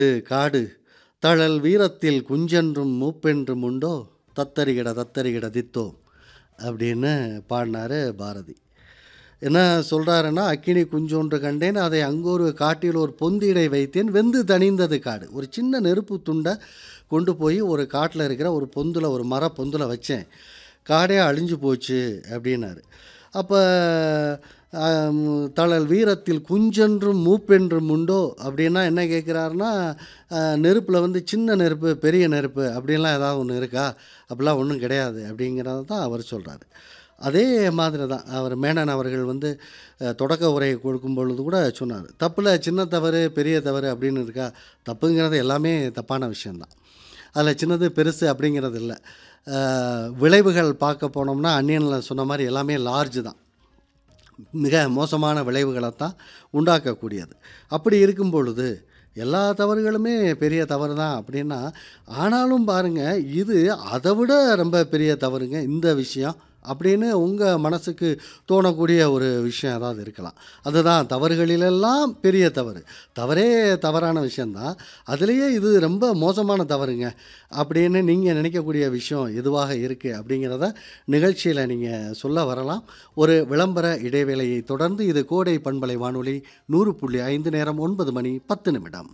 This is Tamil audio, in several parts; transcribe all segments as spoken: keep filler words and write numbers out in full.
காடு தழல் வீரத்தில் குஞ்சென்றும் மூப்பென்றும் உண்டோ தத்தரிகிட தத்தரிகிட தித்தோம் அப்படின்னு பாடினார் பாரதி. என்ன சொல்கிறாருன்னா, அக்கினி குஞ்சொன்று கண்டேன் அதை அங்கொரு காட்டில் ஒரு பொந்திடை வைத்தேன் வெந்து தணிந்தது காடு. ஒரு சின்ன நெருப்பு துண்டை கொண்டு போய் ஒரு காட்டில் இருக்கிற ஒரு பொந்தில் ஒரு மர பொந்தில் வச்சேன், காடே அழிஞ்சு போச்சு அப்படின்னாரு. அப்போ தழல் வீரத்தில் குஞ்சென்றும் மூப்பென்றும் உண்டோ அப்படின்னா என்ன கேட்குறாருன்னா, நெருப்பில் வந்து சின்ன நெருப்பு பெரிய நெருப்பு அப்படின்லாம் ஏதாவது ஒன்று இருக்கா? அப்படிலாம் ஒன்றும் கிடையாது அப்படிங்கிறத தான் அவர் சொல்கிறாரு. அதே மாதிரி தான் அவர் மேனன் அவர்கள் வந்து தொடக்க உரையை கொடுக்கும் பொழுது கூட சொன்னார், தப்பில் சின்ன தவறு பெரிய தவறு அப்படின்னு இருக்கா? தப்புங்கிறது எல்லாமே தப்பான விஷயந்தான். அதில் சின்னது பெருசு அப்படிங்கிறது இல்லை. விளைவுகள் பார்க்க போனோம்னா அன்னியனில் சொன்ன மாதிரி எல்லாமே லார்ஜ் தான், மிக மோசமான விளைவுகளை தான் உண்டாக்கக்கூடியது. அப்படி இருக்கும் பொழுது எல்லா தவறுகளுமே பெரிய தவறு தான் அப்படின்னா, ஆனாலும் பாருங்கள் இது அதை விட ரொம்ப பெரிய தவறுங்க இந்த விஷயம் அப்படின்னு உங்கள் மனசுக்கு தோணக்கூடிய ஒரு விஷயம் ஏதாவது இருக்கலாம். அதுதான் தவறுகளிலெல்லாம் பெரிய தவறு. தவறே தவறான விஷயந்தான், அதுலேயே இது ரொம்ப மோசமான தவறுங்க அப்படின்னு நீங்கள் நினைக்கக்கூடிய விஷயம் எதுவாக இருக்குது அப்படிங்கிறத நிகழ்ச்சியில் நீங்கள் சொல்ல வரலாம். ஒரு விளம்பர இடைவேளையை தொடர்ந்து இது கோடை பண்பலை வானொலி நூறு புள்ளி ஐந்து, நேரம் ஒன்பது மணி பத்து நிமிடம்.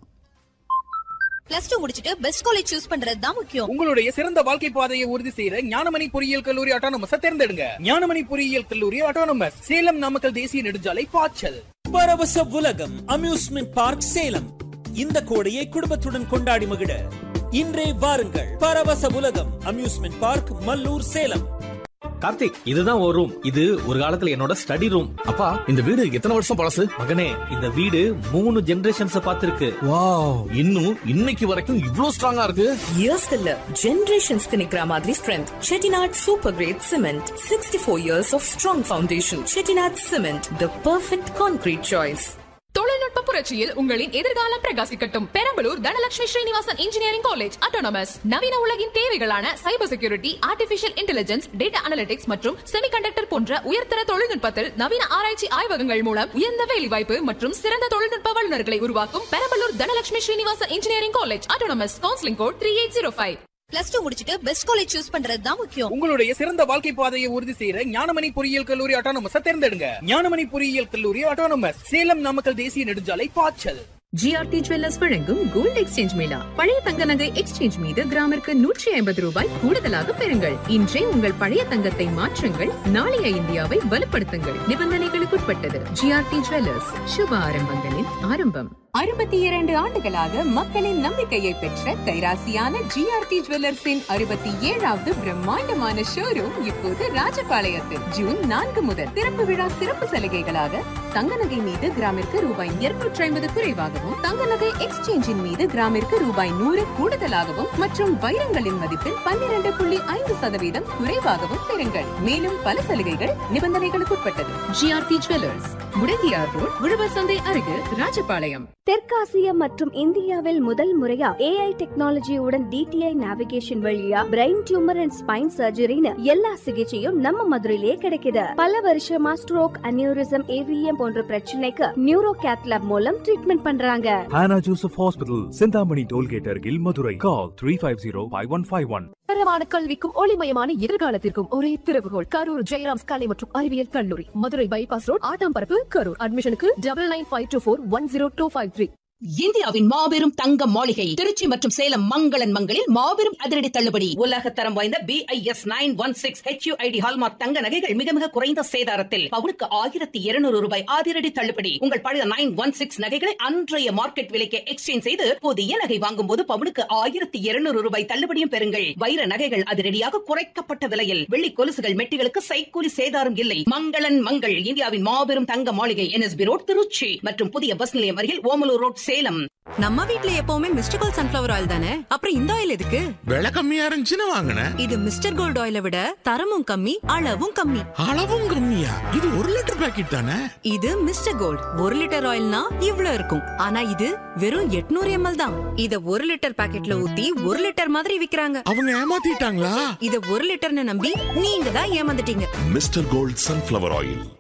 பிளஸ் டூ முடிச்சிட்டு பெஸ்ட் காலேஜ் சூஸ் பண்றது தான் முக்கியம். உங்களுடைய சிறந்த வாழ்க்கை பாதையை உறுதி செய்யற ஞானமணி பொறியியல் கல்லூரி ஆட்டோனமஸ் தேர்ந்தெடுங்க. ஞானமணி பொறியியல் கல்லூரி ஆட்டோனமஸ், சேலம் நாமக்கல் தேசிய நெடுஞ்சாலை பாய்ச்சல். பரவச உலகம் அம்யூஸ்மெண்ட் பார்க் சேலம். இந்த கோடையை குடும்பத்துடன் கொண்டாடி மகிழ இன்றே வாருங்கள். பரவச உலகம் அம்யூஸ்மெண்ட் பார்க், மல்லூர், சேலம். கார்த்திக், இதுதான் ஒரு ரூம். இது ஒரு காலத்துல என்னோட ஸ்டடி ரூம். அப்பா, இந்த வீடு எத்தனை வருஷம் பழசு? மகனே, இந்த வீடு மூணு ஜெனரேஷன்ஸ் பார்த்திருக்கு. வாவ், இன்னும் இன்னைக்கு வரைக்கும் இவ்ளோ ஸ்ட்ராங்கா இருக்கு. இயர்ஸ் இல்ல, ஜெனரேஷன்ஸ்க்கு நிக்கிற மாதிரி strength. Chettinad super great cement, sixty four years of strong foundation. Chettinad cement, the perfect concrete choice. தொழில்நுட்ப புரட்சியில் உங்களின் எதிர்காலம் பிரகாசிக்கட்டும். Perambalur Dhanalakshmi Srinivasan engineering college autonomous நவீன உலகின் தேவைகளான cyber security, artificial intelligence, data analytics மற்றும் செமிகண்டக்டர் போன்ற உயர்தர தொழில்நுட்பத்தில் நவீன ஆராய்ச்சி ஆய்வகங்கள் மூலம் உயர்ந்த வேலைவாய்ப்பு மற்றும் சிறந்த தொழில்நுட்ப வல்லுநர்களை உருவாக்கும் Perambalur Dhanalakshmi Srinivasan engineering college autonomous. Counselling code three eight zero five. Plus two முடிச்சிட்டு பெஸ்ட் காலேஜ் சூஸ் பண்றது தான் முக்கியம். உங்களுடைய சிறந்த வாழ்க்கை பாதையை உறுதி செய்யற ஞானமணி பொறியியல் கல்லூரி ஆட்டோனமஸ் தேர்ந்தெடுங்க. ஞானமணி பொறியியல் கல்லூரி ஆட்டோனமஸ், சேலம் நாமக்கல் தேசிய நெடுஞ்சாலை பாய்ச்சல். ஜிஆர்டி ஜுவல்லர்ஸ் வழங்கும் கோல்ட் எக்ஸ்சேஞ்ச் மேளா. பழைய தங்க நகை எக்ஸ்சேஞ்ச் மீது கிராமிற்கு நூற்றி ஐம்பது ரூபாய் கூடுதலாக பெறுங்கள். இன்றே உங்கள் பழைய தங்கத்தை மாற்றுங்கள், நாளைய இந்தியாவை வலுப்படுத்துங்கள். நிபந்தனைகளுக்குட்பட்டது. ஜிஆர்டி ஜுவல்லர்ஸ், சுப ஆரம்பங்களின் ஆரம்பம். அறுபத்தி இரண்டு ஆண்டுகளாக மக்களின் நம்பிக்கையை பெற்ற கைராசியான ஜிஆர்டி ஜுவல்லர்ஸின் அறுபத்தி ஏழாவது பிரம்மாண்டமான ஷோரூம் இப்போது ராஜபாளையத்தில் ஜூன் நான்கு முதல் திறப்பு விழா சிறப்பு சலுகைகளாக தங்க நகை மீது கிராமிற்கு ரூபாய் இருநூற்றி ஐம்பது குறைவாகவும், தங்க நகை எக்ஸ்சேஞ்சின் மீது கிராமிற்கு ரூபாய் நூறு கூடுதலாகவும் மற்றும் வைரங்களின் மதிப்பில் பன்னிரண்டு புள்ளி ஐந்து சதவீதம் குறைவாகவும் பெறுங்கள். மேலும் பல சலுகைகள் நிபந்தனைகளுக்குட்பட்டது. ஜிஆர்டி ஜுவல்லர்ஸ், முடங்கியார் ரோட், உழவர் சந்தை அருகில், ராஜபாளையம். தெற்காசியா மற்றும் இந்தியாவில் முதல் முறையா ஏஐ டெக்னாலஜியுடன் டிடிஐ நேவிகேஷன் வழியா பிரெயின் டியூமர் அண்ட் ஸ்பைன் சர்ஜரின்னு எல்லா சிகிச்சையும் நம்ம மதுரையிலே கிடைக்குது. பல வருஷமா ஸ்ட்ரோக், அனியூரிசம், ஏவிஎம் போன்ற பிரச்சனைக்கு நியூரோ கேத்லாப் மூலம் ட்ரீட்மெண்ட் பண்றாங்க. Hannah Joseph hospital, Chintamani tollgate அருகில், மதுரை. கால் three five zero five one five one. தரமான கல்விக்கும் ஒளிமயமான எதிர்காலத்திற்கும் ஒரே திறவுகோல் கரூர் ஜெயராம்ஸ் கலை மற்றும் அறிவியல் கல்லூரி, மதுரை பைபாஸ் ரோட், ஆட்டாம்பரப்பு, கரூர். அட்மிஷனுக்கு double nine five two four one zero two five three. இந்தியாவின் மாபெரும் தங்க மாளிகை திருச்சி மற்றும் சேலம் மங்களன் மங்களில் மாபெரும் அதிரடி தள்ளுபடி. உலக தரம் வாய்ந்த B I S nine one six HUID hallmark தங்க நகைகள் மிக மிக குறைந்த சேதாரத்தில் பவுனுக்கு ஆயிரத்தி இருநூறு ரூபாய் அதிரடி தள்ளுபடி. உங்கள் பழைய நைன் ஒன் சிக்ஸ் நகைகளை அன்றைய மார்க்கெட் விலைக்கு எக்ஸ்சேஞ்ச் செய்து புதிய நகை வாங்கும் போது பவுனுக்கு ஆயிரத்தி இருநூறு ரூபாய் தள்ளுபடியும் பெறுங்கள். வைர நகைகள் அதிரடியாக குறைக்கப்பட்ட விலையில், வெள்ளி கொலுசுகள், மெட்டிகளுக்கு சைக்கூலி சேதாரம் இல்லை. மங்களன் மங்கள் இந்தியாவின் மாபெரும் தங்க மாளிகை, என்எஸ்பி ரோட், திருச்சி மற்றும் புதிய பஸ் நிலையம் அருகில், ஓமலூர் ரோட், சேலம். நம்ம வீட்ல எப்பவுமே மிஸ்டர் கோல்ட் சன்ஃபிளவர் ஆயில் தானே, அப்புறம் இந்த ஆயில் எதுக்கு? விலை கம்மியா இருந்துச்சுன்னு வாங்கினேன். இது மிஸ்டர் கோல்ட் ஆயிலை விட தரமும் கம்மி, அளவும் கம்மி. அளவும் கம்மியா? இது ஒரு லிட்டர் பாக்கெட் தானே. இது மிஸ்டர் கோல்ட் ஒரு லிட்டர் ஆயில்னா இவ்ளோ இருக்கும், ஆனா இது வெறும் எட்நூறு எம்எல் தான். இத ஒரு லிட்டர் பாக்கெட்ல ஊத்தி ஒரு லிட்டர் மாதிரி விக்கிறாங்க. அவங்க ஏமாத்திட்டாங்களா? இத ஒரு லிட்டர்னு நம்பி நீங்க தான் ஏமாந்துட்டீங்க. Mister gold sunflower oil.